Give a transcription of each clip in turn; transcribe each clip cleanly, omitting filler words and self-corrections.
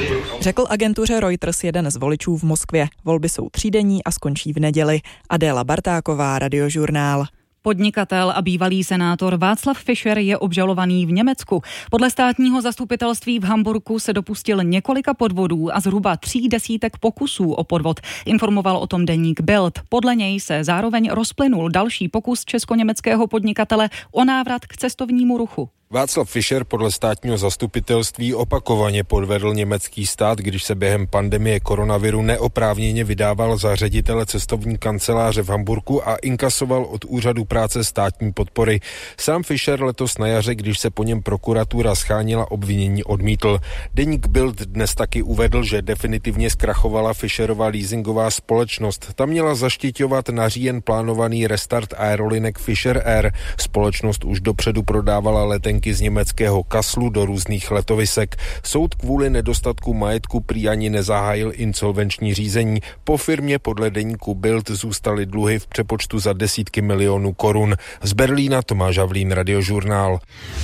Řekl agentuře Reuters jeden z voličů v Moskvě. Volby jsou třídenní a skončí v neděli. Adéla Bartáková, Radiožurnál. Podnikatel a bývalý senátor Václav Fischer je obžalovaný v Německu. Podle státního zastupitelství v Hamburku se dopustil několika podvodů a zhruba 30 pokusů o podvod. Informoval o tom deník Bild. Podle něj se zároveň rozplynul další pokus česko-německého podnikatele o návrat k cestovnímu ruchu. Václav Fischer podle státního zastupitelství opakovaně podvedl německý stát, když se během pandemie koronaviru neoprávněně vydával za ředitele cestovní kanceláře v Hamburku a inkasoval od úřadu práce státní podpory. Sám Fischer letos na jaře, když se po něm prokuratura schánila, obvinění odmítl. Deník Bild dnes taky uvedl, že definitivně zkrachovala Fischerova leasingová společnost. Ta měla zaštiťovat na říjen plánovaný restart aerolinek Fischer Air. Společnost už dopředu prodávala letenky z německého Kasslu do různých letovisek. Soud kvůli nedostatku majetku prý ani nezahájil insolvenční řízení. Po firmě podle deníku Bild zůstaly dluhy v přepočtu za desítky milionů korun. Z Berlína Tomáš Havlín, Radiožurnál.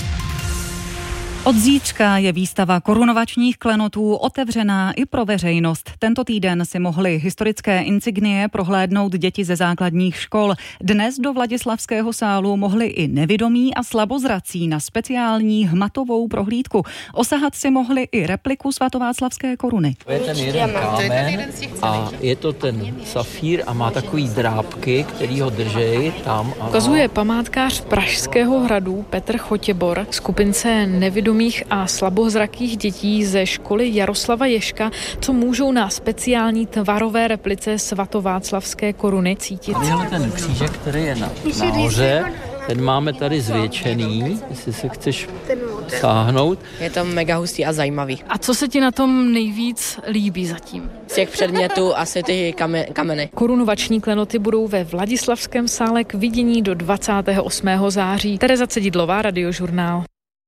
Od zítřka je výstava korunovačních klenotů otevřená i pro veřejnost. Tento týden si mohly historické insignie prohlédnout děti ze základních škol. Dnes do Vladislavského sálu mohli i nevidomí a slabozrací na speciální hmatovou prohlídku. Osahat si mohli i repliku svatováclavské koruny. To je ten jeden kámen a je to ten safír a má takový drápky, který ho drží tam. Ukazuje památkář Pražského hradu Petr Chotěbor skupince nevidomých a slabozrakých dětí ze školy Jaroslava Ježka, co můžou na speciální tvarové replice svatováclavské koruny cítit. Tady je ten křížek, který je nahoře, ten máme tady zvětšený, jestli se chceš sáhnout. Je to mega hustý a zajímavý. A co se ti na tom nejvíc líbí zatím? Z těch předmětů asi ty kameny. Korunovační klenoty budou ve Vladislavském sále k vidění do 28. září. Tereza Cedidlová, Radiožurnál.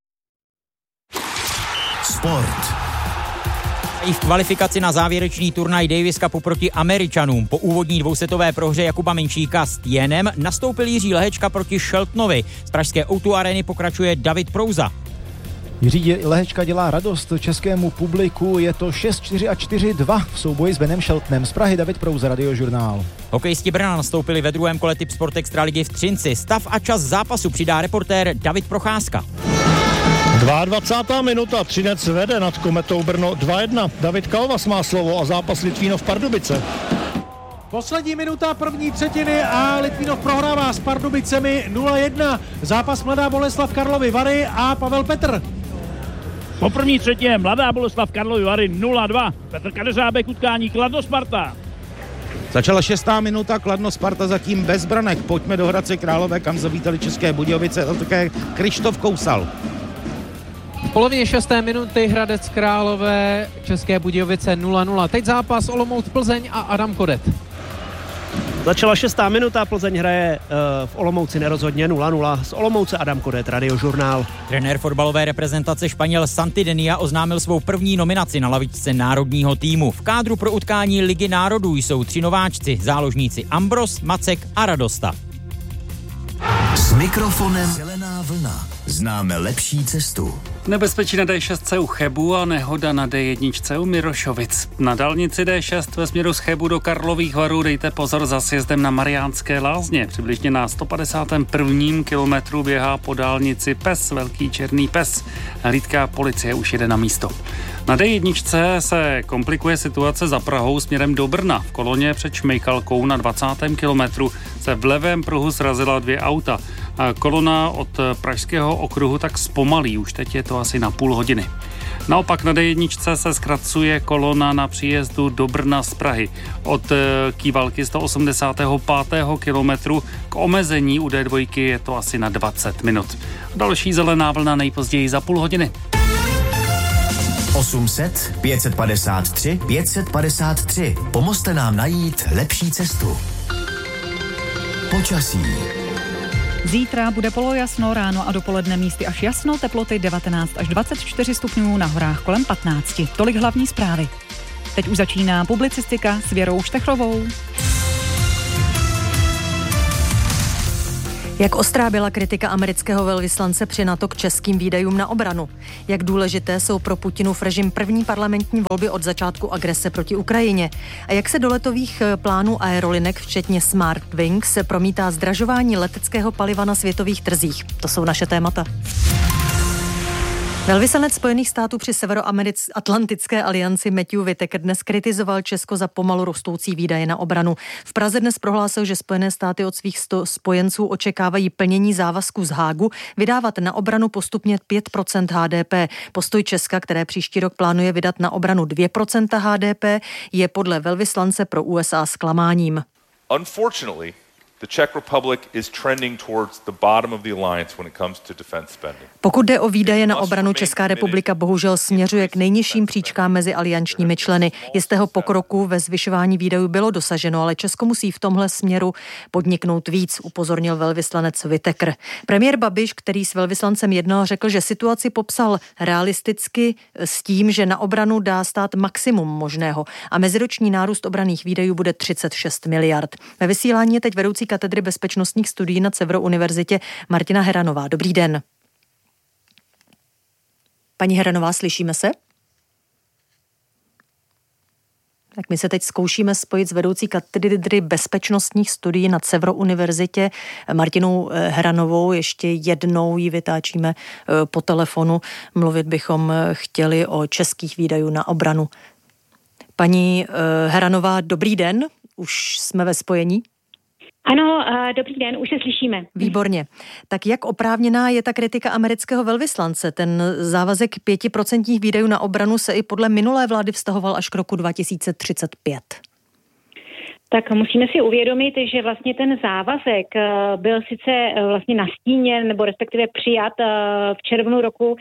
Sport. I v kvalifikaci na závěrečný turnaj Davis Cupu proti Američanům po úvodní dvousetové prohře Jakuba Menšíka s Tienem nastoupil Jiří Lehečka proti Sheltonovi. Z pražské O2 Areny pokračuje David Prouza. Jiří Lehečka dělá radost českému publiku, je to 6-4 a 4-2 v souboji s Benem Sheltonem. Z Prahy David Prouza, Radiožurnál. Hokejisti Brna nastoupili ve druhém kole Tip Sport Extraligy v Třinci. Stav a čas zápasu přidá reportér David Procházka. 22. minuta, Třinec vede nad Kometou Brno 2-1. David Kalvas má slovo a zápas Litvínov Pardubice. Poslední minuta první třetiny a Litvínov prohrává s Pardubicemi 0-1. Zápas Mladá Boleslav Karlovy Vary a Pavel Petr. Po první třetině Mladá Boleslav Karlovy Vary 0-2. Petr Kadeřábek, utkání Kladno Sparta. Začala 6. minuta, Kladno Sparta zatím bez branek. Pojďme do Hradce Králové, kam zavítali České Budějovice, a také Krištof Kousal. V polovině 6. minuty Hradec Králové, České Budějovice 0-0. Teď zápas Olomouc Plzeň a Adam Kodet. Začala 6. minuta, Plzeň hraje v Olomouci nerozhodně 0-0. Z Olomouce Adam Kodet, Radiožurnál. Trenér fotbalové reprezentace Španěl Santidenia oznámil svou první nominaci na lavičce národního týmu. V kádru pro utkání Ligy národů jsou 3 nováčci, záložníci Ambros, Macek a Radosta. S mikrofonem Zelená vlna. Známe lepší cestu. Nebezpečí na D6 u Chebu a nehoda na D1 u Mirošovic. Na dálnici D6 ve směru z Chebu do Karlových Varů dejte pozor za sjezdem na Mariánské Lázně. Přibližně na 151. kilometru běhá po dálnici pes, velký černý pes. Hlídka policie už jede na místo. Na D1 se komplikuje situace za Prahou směrem do Brna. V koloně před Šmejkalkou na 20. kilometru se v levém pruhu srazila 2 auta. Kolona od Pražského okruhu tak zpomalí, už teď je to asi na půl hodiny. Naopak na D1 se zkracuje kolona na příjezdu do Brna z Prahy. Od Kývalky 185. kilometru k omezení u D2 je to asi na 20 minut. Další zelená vlna nejpozději za půl hodiny. 800 553 553. Pomozte nám najít lepší cestu. Počasí. Zítra bude polojasno, ráno a dopoledne místy až jasno, teploty 19 až 24 stupňů, na horách kolem 15. Tolik hlavní zprávy. Teď už začíná publicistika s Věrou Štechrovou. Jak ostrá byla kritika amerického velvyslance při NATO k českým výdajům na obranu? Jak důležité jsou pro Putinův režim první parlamentní volby od začátku agrese proti Ukrajině? A jak se do letových plánů aerolinek, včetně Smartwings, se promítá zdražování leteckého paliva na světových trzích? To jsou naše témata. Velvyslanec Spojených států při Severoatlantické alianci Matthew Whitaker dnes kritizoval Česko za pomalu rostoucí výdaje na obranu. V Praze dnes prohlásil, že Spojené státy od svých spojenců očekávají plnění závazků z Hágu, vydávat na obranu postupně 5% HDP. Postoj Česka, které příští rok plánuje vydat na obranu 2% HDP, je podle velvyslance pro USA zklamáním. Unfortunately, the Czech Republic is trending towards the bottom of the alliance when it comes to defense spending. Pokud jde o výdaje na obranu, Česká republika bohužel směřuje k nejnižším příčkám mezi aliančními členy. Jistého pokroku ve zvyšování výdajů bylo dosaženo, ale Česko musí v tomhle směru podniknout víc, upozornil velvyslanec Whitaker. Premiér Babiš, který s velvyslancem jednal, řekl, že situaci popsal realisticky s tím, že na obranu dá stát maximum možného a meziroční nárůst obranných výdajů bude 36 miliard. Ve vysílání je teď vedoucí katedry bezpečnostních studií na Cevro univerzitě Martina Heranová. Dobrý den. Paní Heranová, slyšíme se? Tak my se teď zkoušíme spojit s vedoucí katedry bezpečnostních studií na Cevro univerzitě Martinou Heranovou. Ještě jednou ji vytáčíme po telefonu. Mluvit bychom chtěli o českých výdajů na obranu. Paní Heranová, dobrý den. Už jsme ve spojení. Ano, dobrý den, už se slyšíme. Výborně. Tak jak oprávněná je ta kritika amerického velvyslance? Ten závazek 5% výdajů na obranu se i podle minulé vlády vztahoval až k roku 2035. Tak musíme si uvědomit, že vlastně ten závazek byl sice vlastně nastíněn nebo respektive přijat v červnu roku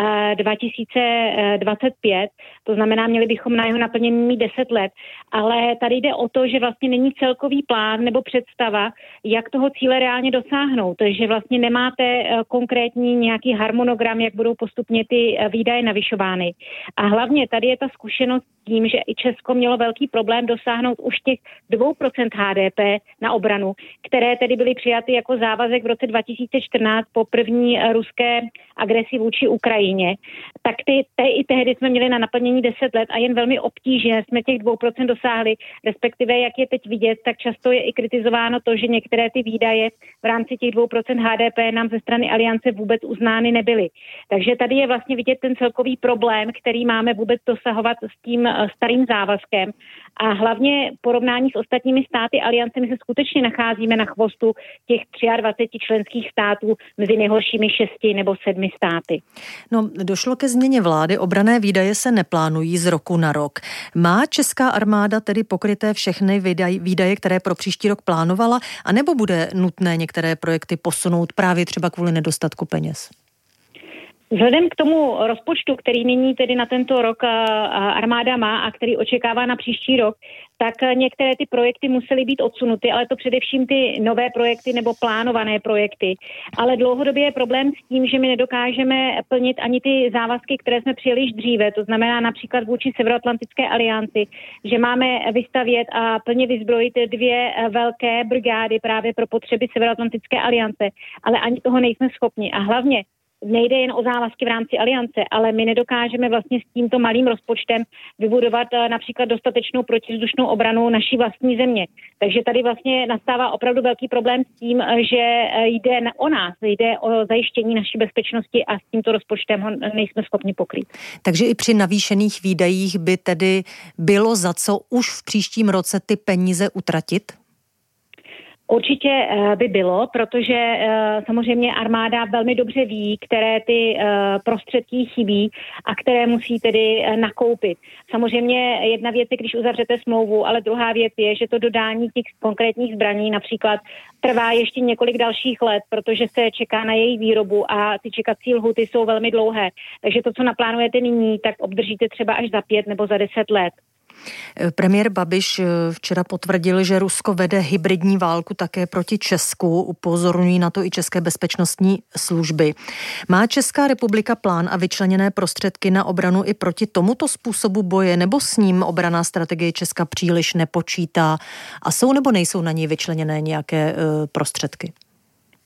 2025, to znamená, měli bychom na jeho naplnění mít 10 let, ale tady jde o to, že vlastně není celkový plán nebo představa, jak toho cíle reálně dosáhnout, že vlastně nemáte konkrétní nějaký harmonogram, jak budou postupně ty výdaje navyšovány. A hlavně tady je ta zkušenost tím, že i Česko mělo velký problém dosáhnout už těch 2% HDP na obranu, které tedy byly přijaty jako závazek v roce 2014 po první ruské agresi vůči Ukrajině. Tak i tehdy jsme měli na naplnění 10 let a jen velmi obtížně jsme těch 2% dosáhli, respektive jak je teď vidět, tak často je i kritizováno to, že některé ty výdaje v rámci těch 2% HDP nám ze strany Aliance vůbec uznány nebyly. Takže tady je vlastně vidět ten celkový problém, který máme vůbec dosahovat s tím starým závazkem. A hlavně porovnání s ostatními státy Aliance, my se skutečně nacházíme na chvostu těch 23 členských států mezi nejhoršími 6 nebo 7 státy. No, došlo ke změně vlády, obranné výdaje se neplánují z roku na rok. Má česká armáda tedy pokryté všechny výdaje, které pro příští rok plánovala, anebo bude nutné některé projekty posunout právě třeba kvůli nedostatku peněz? Vzhledem k tomu rozpočtu, který nyní tedy na tento rok armáda má a který očekává na příští rok, tak některé ty projekty musely být odsunuty, ale to především ty nové projekty nebo plánované projekty. Ale dlouhodobě je problém s tím, že my nedokážeme plnit ani ty závazky, které jsme přijeli již dříve. To znamená například vůči Severoatlantické alianci, že máme vystavět a plně vyzbrojit 2 velké brigády právě pro potřeby Severoatlantické aliance. Ale ani toho nejsme schopni. A hlavně nejde jen o závazky v rámci aliance, ale my nedokážeme vlastně s tímto malým rozpočtem vybudovat například dostatečnou protivzdušnou obranu naší vlastní země. Takže tady vlastně nastává opravdu velký problém s tím, že jde o nás, jde o zajištění naší bezpečnosti a s tímto rozpočtem ho nejsme schopni pokrýt. Takže i při navýšených výdajích by tedy bylo za co už v příštím roce ty peníze utratit? Určitě by bylo, protože samozřejmě armáda velmi dobře ví, které ty prostředky chybí a které musí tedy nakoupit. Samozřejmě jedna věc je, když uzavřete smlouvu, ale druhá věc je, že to dodání těch konkrétních zbraní například trvá ještě několik dalších let, protože se čeká na její výrobu a ty čekací lhuty jsou velmi dlouhé. Takže to, co naplánujete nyní, tak obdržíte třeba až za 5 nebo za 10 let. Premiér Babiš včera potvrdil, že Rusko vede hybridní válku také proti Česku. Upozorňují na to i české bezpečnostní služby. Má Česká republika plán a vyčleněné prostředky na obranu i proti tomuto způsobu boje, nebo s ním obranná strategie Česka příliš nepočítá? A jsou nebo nejsou na ní vyčleněné nějaké prostředky?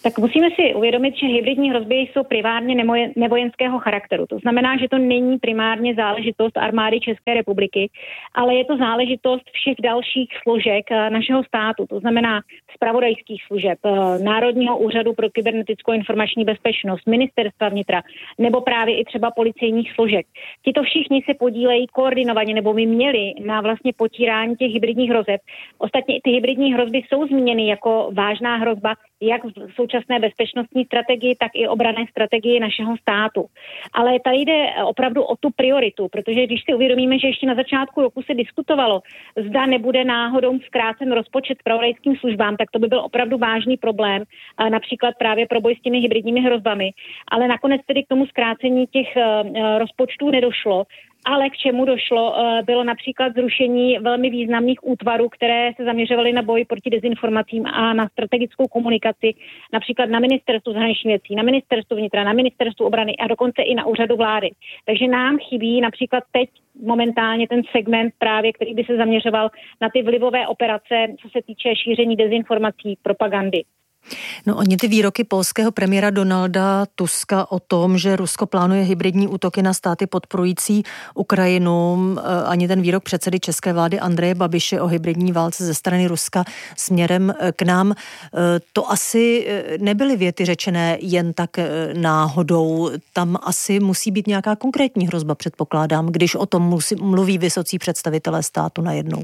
Tak musíme si uvědomit, že hybridní hrozby jsou primárně nevojenského charakteru. To znamená, že to není primárně záležitost armády České republiky, ale je to záležitost všech dalších složek našeho státu. To znamená zpravodajských služeb, Národního úřadu pro kybernetickou informační bezpečnost, Ministerstva vnitra nebo právě i třeba policejních složek. Tito všichni se podílejí koordinovaně nebo by měli na vlastně potírání těch hybridních hrozeb. Ostatně ty hybridní hrozby jsou zmíněny jako vážná hrozba jak v současné bezpečnostní strategii, tak i obranné strategii našeho státu. Ale tady jde opravdu o tu prioritu, protože když si uvědomíme, že ještě na začátku roku se diskutovalo, zda nebude náhodou zkrácen rozpočet zpravodajským službám, tak to by byl opravdu vážný problém, například právě pro boj s těmi hybridními hrozbami. Ale nakonec tedy k tomu zkrácení těch rozpočtů nedošlo. Ale k čemu došlo, bylo například zrušení velmi významných útvarů, které se zaměřovaly na boj proti dezinformacím a na strategickou komunikaci, například na Ministerstvu zahraničních věcí, na Ministerstvu vnitra, na Ministerstvu obrany a dokonce i na úřadu vlády. Takže nám chybí například teď momentálně ten segment právě, který by se zaměřoval na ty vlivové operace, co se týče šíření dezinformací, propagandy. No oni ty výroky polského premiéra Donalda Tuska o tom, že Rusko plánuje hybridní útoky na státy podporující Ukrajinu, ani ten výrok předsedy české vlády Andreje Babiše o hybridní válce ze strany Ruska směrem k nám, to asi nebyly věty řečené jen tak náhodou. Tam asi musí být nějaká konkrétní hrozba, předpokládám, když o tom mluví vysocí představitelé státu najednou.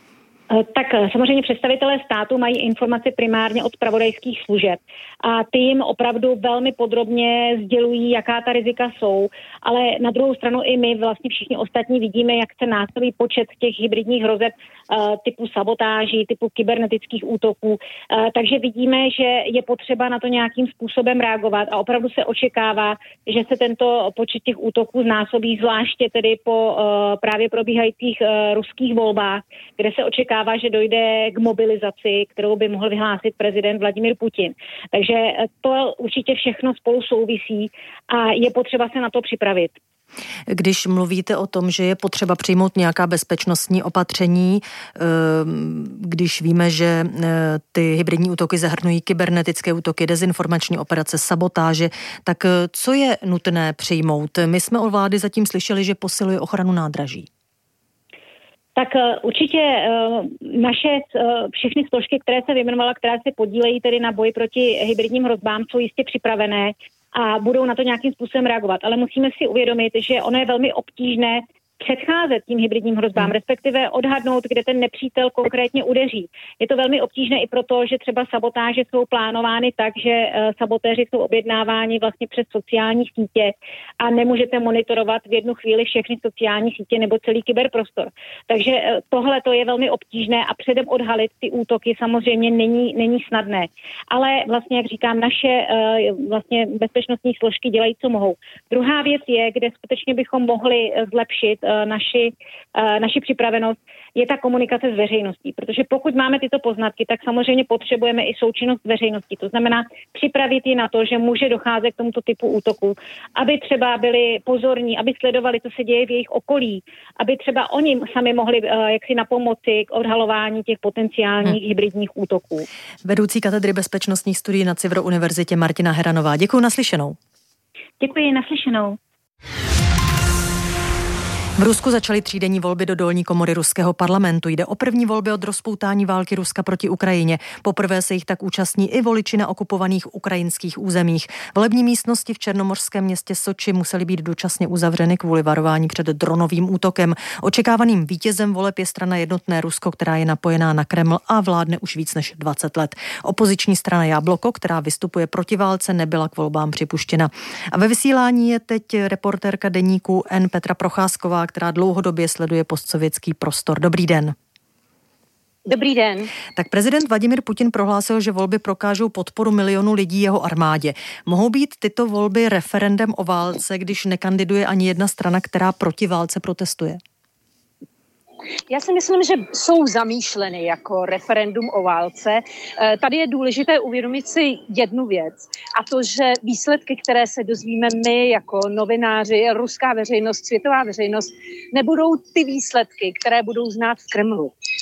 Tak samozřejmě představitelé státu mají informace primárně od zpravodajských služeb a ty jim opravdu velmi podrobně sdělují, jaká ta rizika jsou, ale na druhou stranu i my vlastně všichni ostatní vidíme, jak se násobí počet těch hybridních hrozeb typu sabotáží, typu kybernetických útoků, takže vidíme, že je potřeba na to nějakým způsobem reagovat a opravdu se očekává, že se tento počet těch útoků znásobí, zvláště tedy po právě probíhajících ruských volbách, kde se očekává, že dojde k mobilizaci, kterou by mohl vyhlásit prezident Vladimír Putin. Takže to určitě všechno spolu souvisí a je potřeba se na to připravit. Když mluvíte o tom, že je potřeba přijmout nějaká bezpečnostní opatření, když víme, že ty hybridní útoky zahrnují kybernetické útoky, dezinformační operace, sabotáže, tak co je nutné přijmout? My jsme od vlády zatím slyšeli, že posiluje ochranu nádraží. Tak určitě naše všechny složky, které se vyjmenovala, které se podílejí tedy na boji proti hybridním hrozbám, jsou jistě připravené a budou na to nějakým způsobem reagovat. Ale musíme si uvědomit, že ono je velmi obtížné předcházet tím hybridním hrozbám, respektive odhadnout, kde ten nepřítel konkrétně udeří. Je to velmi obtížné i proto, že třeba sabotáže jsou plánovány tak, že sabotéři jsou objednáváni vlastně přes sociální sítě a nemůžete monitorovat v jednu chvíli všechny sociální sítě nebo celý kyberprostor. Takže tohle to je velmi obtížné a předem odhalit ty útoky samozřejmě není snadné. Ale vlastně, jak říkám, naše vlastně bezpečnostní složky dělají, co mohou. Druhá věc je, kde skutečně bychom mohli zlepšit naši připravenost, je ta komunikace s veřejností. Protože pokud máme tyto poznatky, tak samozřejmě potřebujeme i součinnost veřejnosti. To znamená připravit ji na to, že může docházet k tomuto typu útoku, aby třeba byli pozorní, aby sledovali, co se děje v jejich okolí, aby třeba oni sami mohli jaksi napomoci k odhalování těch potenciálních hybridních útoků. Vedoucí katedry bezpečnostních studií na Civro univerzitě Martina Heranová. Děkuji, naslyšenou. Děkuji, naslyšenou. V Rusku začaly třídenní volby do dolní komory ruského parlamentu. Jde o první volby od rozpoutání války Ruska proti Ukrajině. Poprvé se jich tak účastní i voliči na okupovaných ukrajinských územích. Volební místnosti v černomorském městě Soči musely být dočasně uzavřeny kvůli varování před dronovým útokem. Očekávaným vítězem voleb je strana Jednotné Rusko, která je napojená na Kreml a vládne už víc než 20 let. Opoziční strana Jabloko, která vystupuje proti válce, nebyla k volbám připuštěna. A ve vysílání je teď reportérka deníku N Petra Procházková, která dlouhodobě sleduje postsovětský prostor. Dobrý den. Dobrý den. Tak prezident Vladimír Putin prohlásil, že volby prokážou podporu milionů lidí jeho armádě. Mohou být tyto volby referendem o válce, když nekandiduje ani jedna strana, která proti válce protestuje? Já si myslím, že jsou zamýšleny jako referendum o válce. Tady je důležité uvědomit si jednu věc, a to, že výsledky, které se dozvíme my jako novináři, ruská veřejnost, světová veřejnost, nebudou ty výsledky, které budou znát v Kremlu.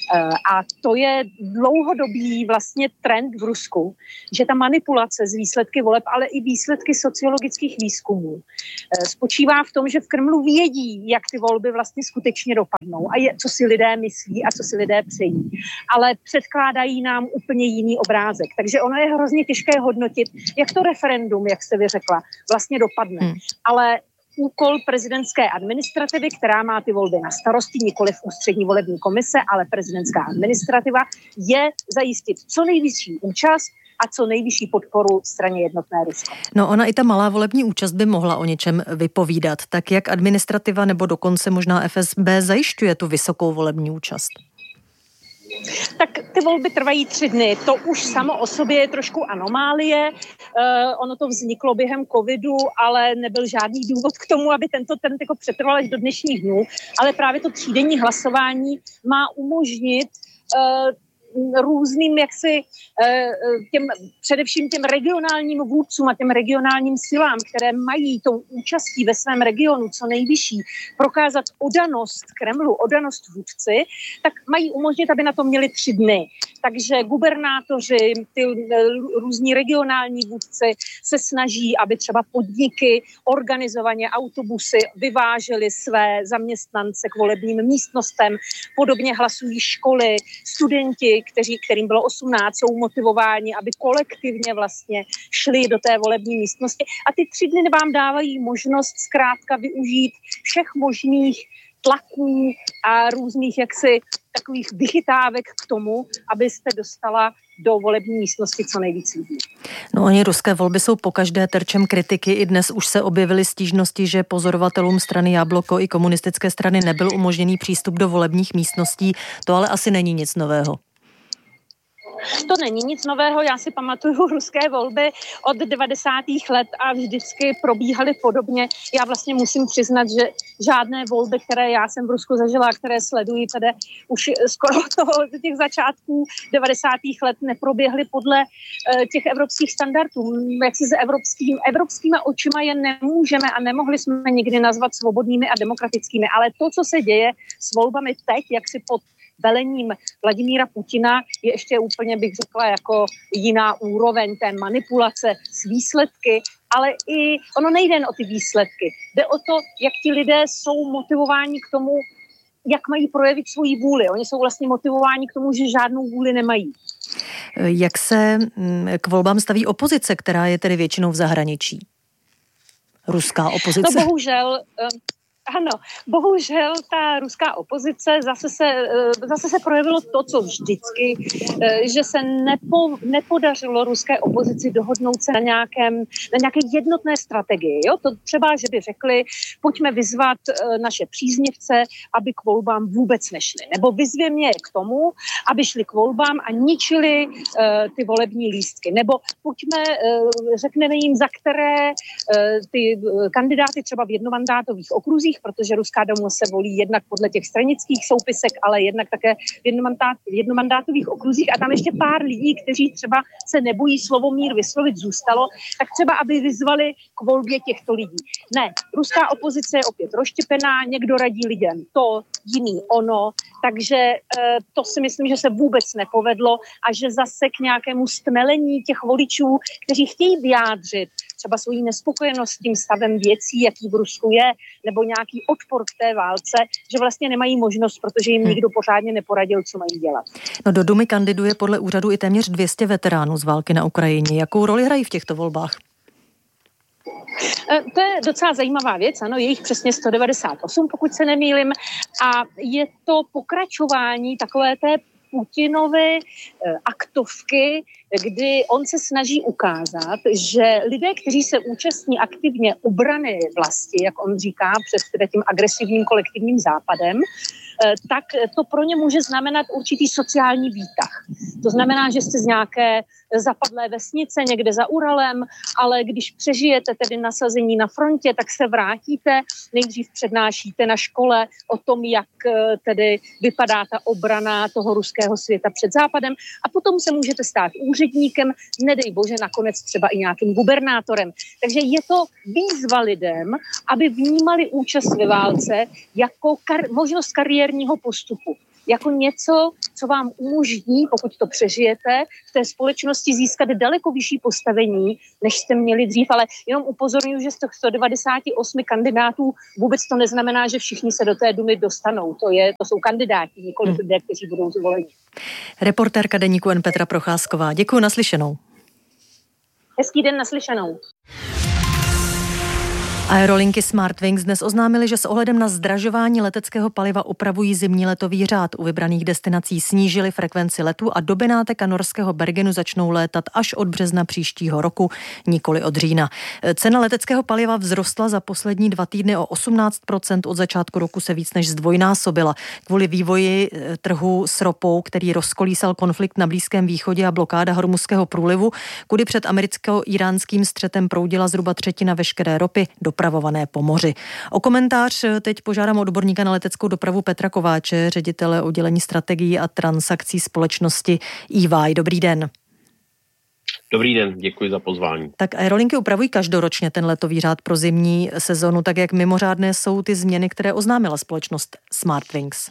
A to je dlouhodobý vlastně trend v Rusku, že ta manipulace z výsledky voleb, ale i výsledky sociologických výzkumů spočívá v tom, že v Kremlu vědí, jak ty volby vlastně skutečně dopadnou a co si lidé myslí a co si lidé přejí. Ale předkládají nám úplně jiný obrázek. Takže ono je hrozně těžké hodnotit, jak to referendum, jak jste vy řekla, vlastně dopadne. Ale úkol prezidentské administrativy, která má ty volby na starosti, nikoli v ústřední volební komise, ale prezidentská administrativa, je zajistit co nejvyšší účast a co nejvyšší podporu straně Jednotné Rusko. No ona i ta malá volební účast by mohla o něčem vypovídat. Tak jak administrativa nebo dokonce možná FSB zajišťuje tu vysokou volební účast? Tak ty volby trvají 3 dny. To už samo o sobě je trošku anomálie. Ono to vzniklo během covidu, ale nebyl žádný důvod k tomu, aby tento trend jako přetrval až do dnešních dnů. Ale právě to 3denní hlasování má umožnit různým především těm regionálním vůdcům a těm regionálním silám, které mají tou účastí ve svém regionu co nejvyšší, prokázat odanost Kremlu, odanost vůdci, tak mají umožnit, aby na to měli 3 dny. Takže gubernátoři, ty různí regionální vůdci se snaží, aby třeba podniky organizovaně autobusy vyvážely své zaměstnance k volebním místnostem. Podobně hlasují školy, studenti, kterým bylo 18, jsou motivováni, aby kolektivně vlastně šli do té volební místnosti. A ty 3 dny vám dávají možnost zkrátka využít všech možných tlaků a různých takových vychytávek k tomu, abyste dostala do volební místnosti co nejvíc lidí. No oni ruské volby jsou pokaždé terčem kritiky. I dnes už se objevily stížnosti, že pozorovatelům strany Jabloko i komunistické strany nebyl umožněný přístup do volebních místností. To ale asi není nic nového. To není nic nového, já si pamatuju ruské volby od 90. let a vždycky probíhaly podobně. Já vlastně musím přiznat, že žádné volby, které já jsem v Rusku zažila, které sleduji tedy už skoro těch začátků 90. let neproběhly podle těch evropských standardů. Jak si s evropskýma očima je nemůžeme a nemohli jsme nikdy nazvat svobodnými a demokratickými. Ale to, co se děje s volbami teď, jak si pod velením Vladimíra Putina, je ještě úplně, bych řekla, jako jiná úroveň té manipulace s výsledky, ale i ono nejde jen o ty výsledky. Jde o to, jak ti lidé jsou motivováni k tomu, jak mají projevit svoji vůli. Oni jsou vlastně motivováni k tomu, že žádnou vůli nemají. Jak se k volbám staví opozice, která je tedy většinou v zahraničí? Ruská opozice? No bohužel ta ruská opozice zase se projevilo to, co vždycky, že se nepodařilo ruské opozici dohodnout se na nějaké jednotné strategii. Jo? To třeba, že by řekli, pojďme vyzvat naše příznivce, aby k volbám vůbec nešli. Nebo vyzvěme je k tomu, aby šli k volbám a ničili ty volební lístky. Nebo řekneme jim, za které ty kandidáty třeba v jednomandátových okruzích, protože Ruská Duma se volí jednak podle těch stranických soupisek, ale jednak také v jednomandátových okruzích a tam ještě pár lidí, kteří třeba se nebojí slovo mír vyslovit, zůstalo, tak třeba, aby vyzvali k volbě těchto lidí. Ne, ruská opozice je opět rozštěpená, někdo radí lidem to, jiný ono, takže to si myslím, že se vůbec nepovedlo a že zase k nějakému stmelení těch voličů, kteří chtějí vyjádřit třeba svoji nespokojenost s tím stavem věcí, jaký v Rusku je, nebo nějaký odpor k té válce, že vlastně nemají možnost, protože jim nikdo pořádně neporadil, co mají dělat. No do Dumy kandiduje podle úřadu i téměř 200 veteránů z války na Ukrajině. Jakou roli hrají v těchto volbách? To je docela zajímavá věc, ano, je jich přesně 198, pokud se nemýlim, a je to pokračování takové té Putinovy aktovky, kdy on se snaží ukázat, že lidé, kteří se účastní aktivně obrany vlasti, jak on říká, před tím agresivním kolektivním západem, tak to pro ně může znamenat určitý sociální výtah. To znamená, že jste z nějaké zapadlé vesnice někde za Uralem, ale když přežijete tedy nasazení na frontě, tak se vrátíte, nejdřív přednášíte na škole o tom, jak tedy vypadá ta obrana toho ruského světa před západem a potom se můžete stát úředníkem, nedej bože nakonec třeba i nějakým gubernátorem. Takže je to výzva lidem, aby vnímali účast ve válce jako možnost kariérního postupu. jako něco, co vám umožní, pokud to přežijete, v té společnosti získat daleko vyšší postavení, než jste měli dřív, ale jenom upozorňuji, že z těch 198 kandidátů vůbec to neznamená, že všichni se do té Dumy dostanou. To jsou kandidáti, nikoliv lidé, kteří budou zvoleni. Reportérka deníku N Petra Procházková. Děkuji, naslyšenou. Hezký den, naslyšenou. Aerolinky Smartwings dnes oznámily, že s ohledem na zdražování leteckého paliva upravují zimní letový řád. U vybraných destinací snížili frekvenci letů a do Benátek a norského Bergenu začnou létat až od března příštího roku, nikoli od října. Cena leteckého paliva vzrostla za poslední 2 týdny o 18%, od začátku roku se víc než zdvojnásobila. Kvůli vývoji trhu s ropou, který rozkolísal konflikt na Blízkém východě a blokáda Hormuzského průlivu, kudy před americko-iránským střetem proudila zhruba třetina veškeré ropy dopravované po moři. O komentář teď požádám odborníka na leteckou dopravu Petra Kováče, ředitele oddělení strategií a transakcí společnosti EY. Dobrý den. Dobrý den, děkuji za pozvání. Tak aerolinky upravují každoročně ten letový řád pro zimní sezonu, tak jak mimořádné jsou ty změny, které oznámila společnost Smartwings?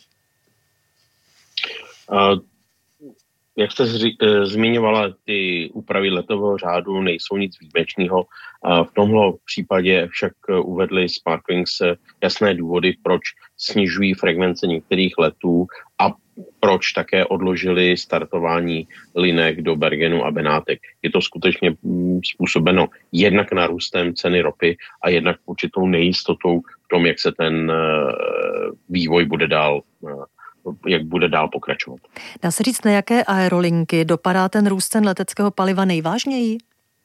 Jak jste zmiňovala, ty úpravy letového řádu nejsou nic výjimečného. V tomhle případě však uvedli Smartwings jasné důvody, proč snižují frekvence některých letů a proč také odložili startování linek do Bergenu a Benátek. Je to skutečně způsobeno jednak nárůstem ceny ropy a jednak určitou nejistotou v tom, jak se ten vývoj bude dál pokračovat. Dá se říct, na jaké aerolinky dopadá ten růst cen leteckého paliva nejvážněji?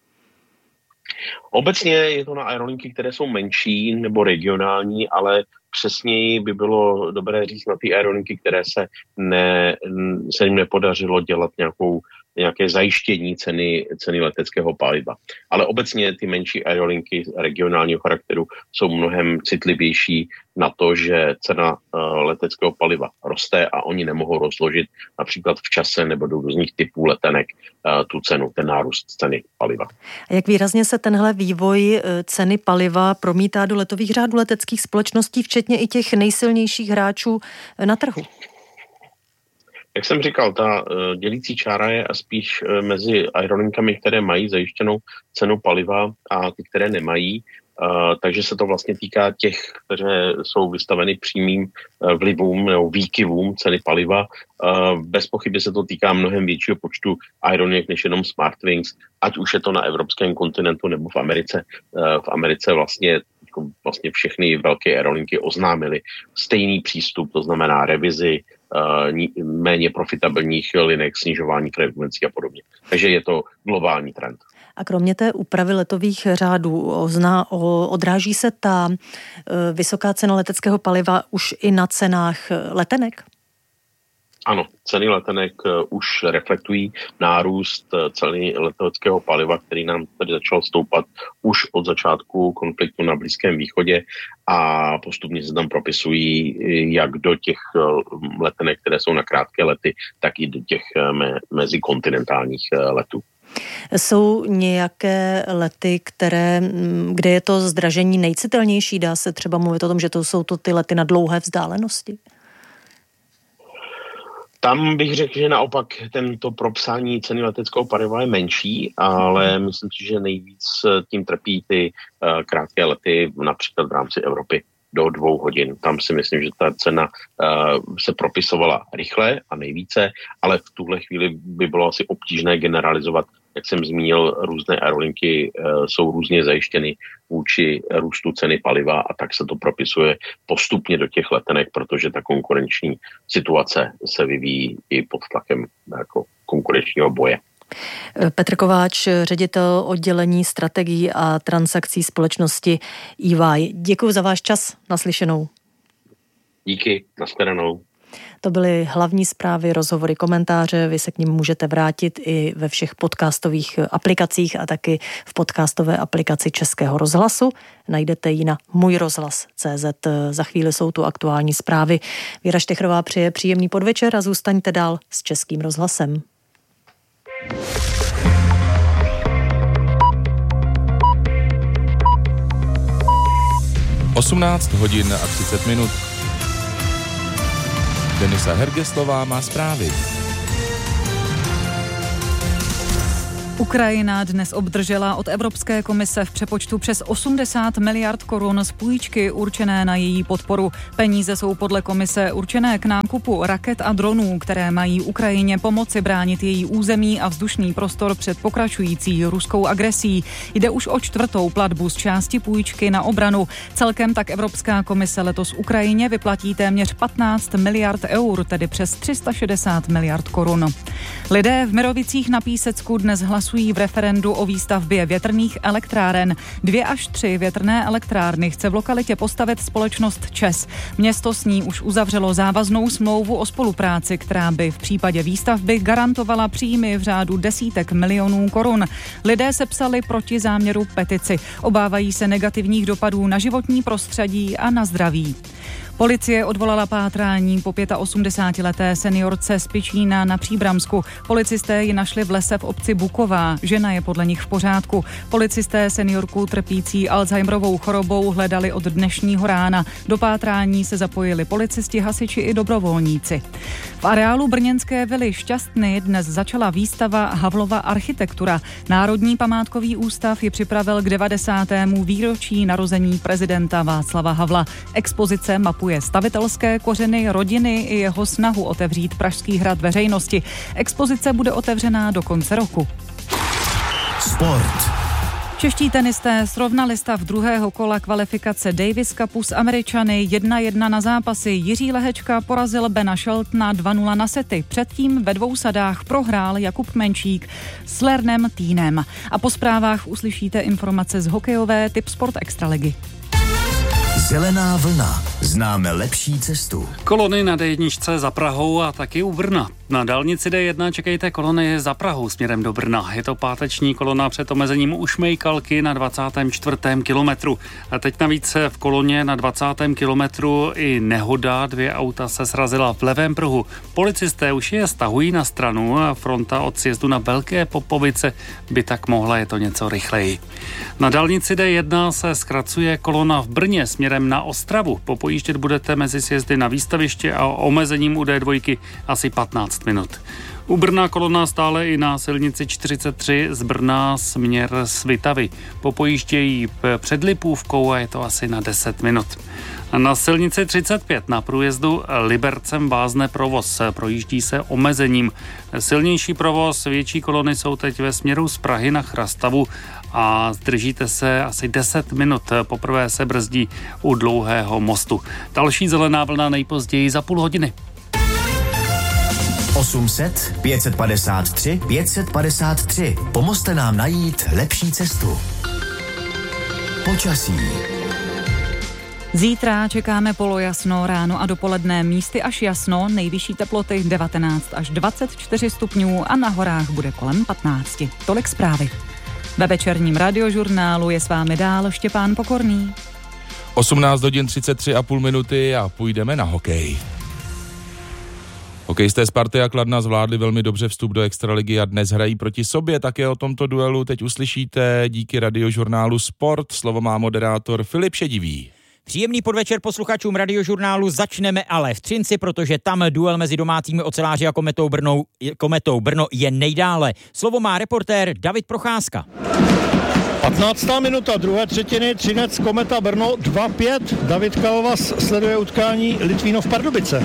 Obecně je to na aerolinky, které jsou menší nebo regionální, ale přesněji by bylo dobré říct na ty aerolinky, které se jim nepodařilo dělat nějaké zajištění ceny leteckého paliva. Ale obecně ty menší aerolinky regionálního charakteru jsou mnohem citlivější na to, že cena leteckého paliva roste a oni nemohou rozložit například v čase nebo do různých typů letenek tu cenu, ten nárůst ceny paliva. A jak výrazně se tenhle vývoj ceny paliva promítá do letových řádů leteckých společností, včetně i těch nejsilnějších hráčů na trhu? Jak jsem říkal, ta dělící čára je spíš mezi aerolinkami, které mají zajištěnou cenu paliva a ty, které nemají. Takže se to vlastně týká těch, které jsou vystaveny přímým vlivům nebo výkyvům ceny paliva. Bez pochyby se to týká mnohem většího počtu aerolinek než jenom Smartwings, ať už je to na evropském kontinentu nebo v Americe. V Americe vlastně všechny velké aerolinky oznámily stejný přístup, to znamená revizi méně profitabilních linek, snižování frekvencí a podobně. Takže je to globální trend. A kromě té úpravy letových řádů odráží se ta vysoká cena leteckého paliva už i na cenách letenek? Ano, ceny letenek už reflektují nárůst ceny leteckého paliva, který nám tady začal stoupat už od začátku konfliktu na Blízkém východě a postupně se tam propisují jak do těch letenek, které jsou na krátké lety, tak i do těch mezikontinentálních letů. Jsou nějaké lety, kde je to zdražení nejcitelnější? Dá se třeba mluvit o tom, že to jsou ty lety na dlouhé vzdálenosti? Tam bych řekl, že naopak tento propsání ceny leteckého paliva je menší, ale myslím si, že nejvíc tím trpí ty krátké lety, například v rámci Evropy do 2 hodin. Tam si myslím, že ta cena se propisovala rychle a nejvíce, ale v tuhle chvíli by bylo asi obtížné generalizovat. Jak jsem zmínil, různé aerolinky jsou různě zajištěny vůči růstu ceny paliva a tak se to propisuje postupně do těch letenek, protože ta konkurenční situace se vyvíjí i pod tlakem jako konkurenčního boje. Petr Kováč, ředitel oddělení strategií a transakcí společnosti EY. Děkuji za váš čas, naslyšenou. Díky, nashledanou. To byly hlavní zprávy, rozhovory, komentáře. Vy se k nim můžete vrátit i ve všech podcastových aplikacích a taky v podcastové aplikaci Českého rozhlasu. Najdete ji na můjrozhlas.cz. Za chvíli jsou tu aktuální zprávy. Věra Štechrová přeje příjemný podvečer a zůstaňte dál s Českým rozhlasem. Osmnáct hodin a 30 minut. Denisa Hergeslová má zprávy. Ukrajina dnes obdržela od Evropské komise v přepočtu přes 80 miliard korun z půjčky určené na její podporu. Peníze jsou podle komise určené k nákupu raket a dronů, které mají Ukrajině pomoci bránit její území a vzdušný prostor před pokračující ruskou agresí. Jde už o 4. platbu z části půjčky na obranu. Celkem tak Evropská komise letos Ukrajině vyplatí téměř 15 miliard eur, tedy přes 360 miliard korun. Lidé v Mirovicích na Písecku dnes hlasují v referendu o výstavbě větrných elektráren. 2 až 3 větrné elektrárny chce v lokalitě postavit společnost ČEZ. Město s ní už uzavřelo závaznou smlouvu o spolupráci, která by v případě výstavby garantovala příjmy v řádu desítek milionů korun. Lidé sepsali proti záměru petici. Obávají se negativních dopadů na životní prostředí a na zdraví. Policie odvolala pátrání po 85leté seniorce z Pičína na Příbramsku. Policisté ji našli v lese v obci Buková. Žena je podle nich v pořádku. Policisté seniorku trpící Alzheimerovou chorobou hledali od dnešního rána. Do pátrání se zapojili policisti, hasiči i dobrovolníci. V areálu brněnské vily Šťastny dnes začala výstava Havlova architektura. Národní památkový ústav ji připravil k 90. výročí narození prezidenta Václava Havla. Expozice mapuje stavitelské kořeny rodiny i jeho snahu otevřít Pražský hrad veřejnosti. Expozice bude otevřená do konce roku. Sport. Čeští tenisté srovnali stav druhého kola kvalifikace Davis Cupu s Američany 1-1 na zápasy. Jiří Lehečka porazil Bena Sheltona 2-0 na sety. Předtím ve 2 sadách prohrál Jakub Menčík s Lernem Týnem. A po zprávách uslyšíte informace z hokejové Tipsport Extraligy. Zelená vlna. Známe lepší cestu. Kolony na D1 za Prahou a taky u Brna. Na dálnici D1 čekejte kolony za Prahou směrem do Brna. Je to páteční kolona před omezením u Šmejkalky na 24. kilometru. A teď navíc v koloně na 20. kilometru i nehoda. 2 auta se srazila v levém pruhu. Policisté už je stahují na stranu a fronta od sjezdu na Velké Popovice by tak mohla, je to něco rychleji. Na dálnici D1 se zkracuje kolona v Brně směrem na Ostravu. Popojíždět budete mezi sjezdy na Výstaviště a omezením u D2 asi 15 minut. U Brna kolona stále i na silnici 43 z Brna směr Svitavy. Popojíždějí před Lipůvkou a je to asi na 10 minut. Na silnici 35 na průjezdu Libercem vázne provoz. Projíždí se omezením. Silnější provoz, větší kolony jsou teď ve směru z Prahy na Chrastavu a zdržíte se asi 10 minut. Poprvé se brzdí u Dlouhého mostu. Další zelená vlna nejpozději za půl hodiny. 800 553 553. Pomozte nám najít lepší cestu. Počasí. Zítra čekáme polojasno, ráno a dopoledne místy až jasno, nejvyšší teploty 19 až 24 stupňů a na horách bude kolem 15. Tolik zprávy. Ve večerním radiožurnálu je s vámi dál Štěpán Pokorný. 18 hodin 33,5 minuty a půjdeme na hokej. Hokejisté Sparty a Kladna zvládli velmi dobře vstup do extraligy a dnes hrají proti sobě. Také o tomto duelu teď uslyšíte díky radiožurnálu Sport. Slovo má moderátor Filip Šedivý. Příjemný podvečer posluchačům radiožurnálu, začneme ale v Třinci, protože tam duel mezi domácími oceláři a Kometou Brno je nejdále. Slovo má reportér David Procházka. 15. minuta druhé třetiny, Třinec Kometa Brno 2-5. David Kalvas sleduje utkání Litvínov Pardubice.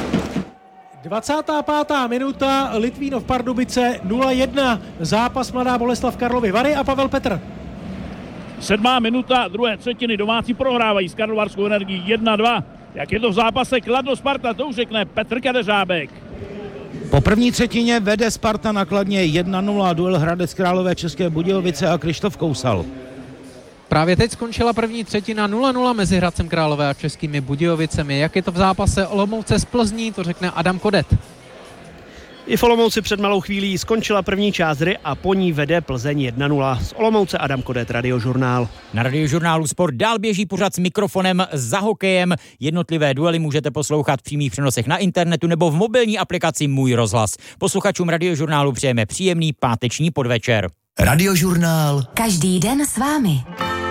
25. minuta, Litvínov Pardubice 0-1. Zápas Mladá Boleslav Karlovy Vary a Pavel Petr. 7. minuta druhé třetiny, domácí prohrávají s Karlovarskou Energií 1-2. Jak je to v zápase Kladno Sparta, to už řekne Petr Kadeřábek. Po první třetině vede Sparta na Kladně 1-0, duel Hradec Králové České Budějovice a Krištof Kousal. Právě teď skončila první třetina 0-0 mezi Hradcem Králové a Českými Budějovicemi. Jak je to v zápase Olomouce z Plzní, to řekne Adam Kodet. I v Olomouci před malou chvílí skončila první část hry a po ní vede Plzeň 1-0. Z Olomouce Adam Kodet, Radiožurnál. Na Radiožurnálu Sport dál běží pořad s mikrofonem za hokejem. Jednotlivé duely můžete poslouchat v přímých přenosech na internetu nebo v mobilní aplikaci Můj rozhlas. Posluchačům Radiožurnálu přejeme příjemný páteční podvečer. Radiožurnál. Každý den s vámi.